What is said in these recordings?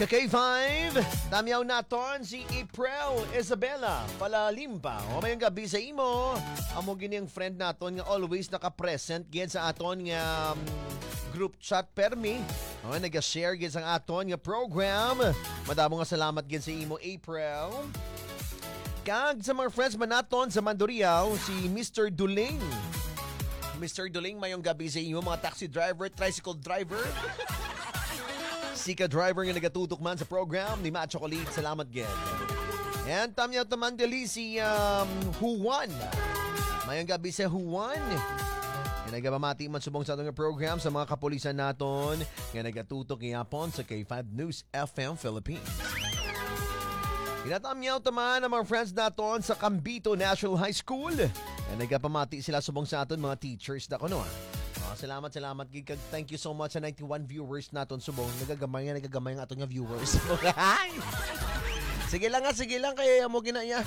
Ka-K5, tamyaw naton si April Isabella Palalimpa. O mayang gabi sa imo, amo gini ang friend naton nga always naka-present gid sa aton nga group chat permi. O naga-share gid sa aton nga program. Madamo nga salamat gid sa imo April. Kag sa mga friends man naton sa Mandurriao, si Mr. Duling. Mr. Duling, mayong gabi sa inyo, mga taxi driver, tricycle driver. Sika driver nga nagatutok man sa program ni Matt Chocolate. Salamat gid. And tamyaw taman dali si Juan. Mayong gabi sa Juan. Nga nagabamati man subong sa atong program sa mga kapulisan naton nga nagatutok gihapon sa K5 News FM Philippines. Ginatamyaw taman ang mga friends naton sa Cambito National High School. Nga nagapamati sila subong sa aton mga teachers na kuno. Salamat. Thank you so much sa 91 viewers naton subong. Nagagamay ang aton nga viewers. Sige lang kaya mo ginaya.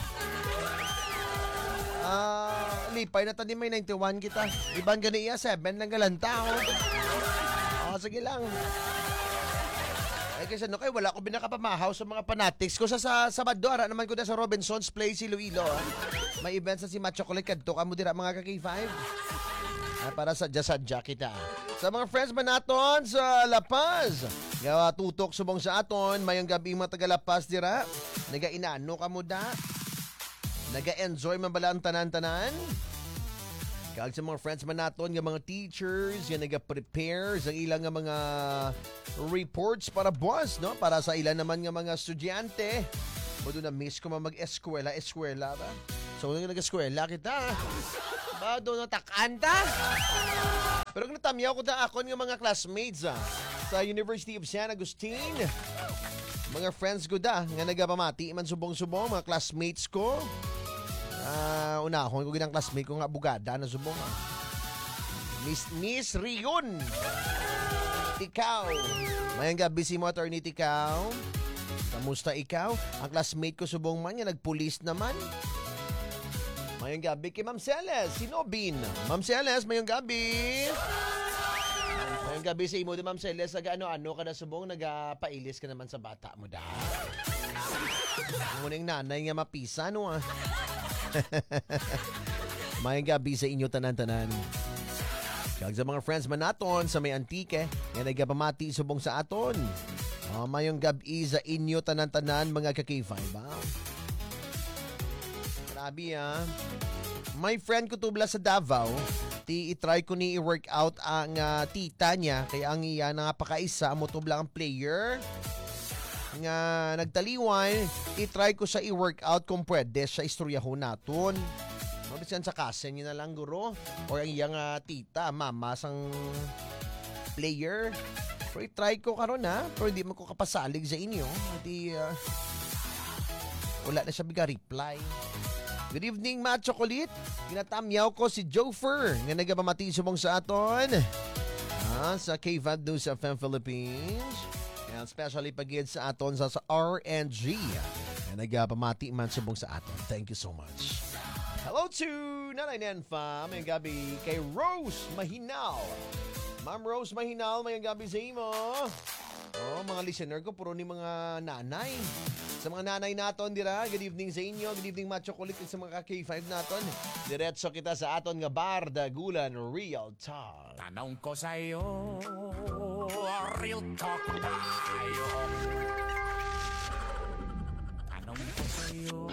Lipay na tani may 91 kita. Iban gani iya 7 lang galanta. Sige lang. Ay kasi kay wala ko binakapamahaw sa mga fanatics ko sa Sabado ara naman ko na sa Robinson's Place Iloilo. May event sa si Matt Chocolate kadto kamo dira mga ka-K5. Para sadya kita. Sa mga friends man naton sa La Paz, gawa tutok subong sa aton, mayang gabi mga taga La Paz dira. Naga-inano ka mo da? Naga-enjoy man bala ang tanan-tanan? Kag sa mga friends man naton, nga mga teachers, nga naga-prepare sa ilang nga mga reports para buwas, no? Para sa ilan naman nga mga estudyante. Bodo na miss ko mag-eskwela ba? So, nag-eskwela kita. Bado na takanta. Pero natamyaw ko na ako ng mga classmates sa University of San Agustin. Mga friends ko da nga nagapamati man subong-subong mga classmates ko. Unahon ko ginang classmate ko nga abogada na subong. Miss Rion. Ikaw. Mayang gabi si mo attorney Ikaw. Kamusta ikaw? Ang classmate ko subong man nga nagpulis naman. Mayong gabi kay Ma'am Celes, si Nobin. Ma'am Celes, mayong gabi. Mayong gabi sa imo di Ma'am Celes, ano ka na subong, nagpailis ka naman sa bata mo da. Muning nanay nga mapisa, no Mayong gabi sa inyo tanan-tanan. Kag sa mga friends man naton sa may Antique, nga nagapamati subong sa aton. Mayong gabi sa inyo tanan-tanan mga ka-K5, ba? Grabe My friend ko tubla sa Davao, i-try ko ni i-workout ang tita niya, kaya ang iya napakaisa mo tubla ang player nga nagtaliwan, i-try ko sa i-workout kung pwede sa istoryahon naton. Mabisan sa kasen niya na lang guro, or ang iyang tita, mama sang player. Pero i-try ko karon pero hindi mo ko kapasalig sa inyo. Hindi wala na siya biga reply. Good evening, Matt Chocolate. Ginatamyaw ko si Jofer nga nagapamati subong sa aton sa K5 News FM Philippines. And especially pagid sa aton sa RNG nga nagapamati man subong sa aton. Thank you so much. Hello to Nanay Nenfa. Mayang gabi kay Rose Mahinal. Ma'am Rose Mahinal, mayang gabi sa imo. Mga listener ko, puro ni mga nanay. Sa mga nanay naton dira, good evening sa inyo. Good evening Matt Chocolate sa mga K5 naton. Diretso kita sa aton nga bar Dagulan Real Talk. Tanong ko sa'yo, real talk tayo.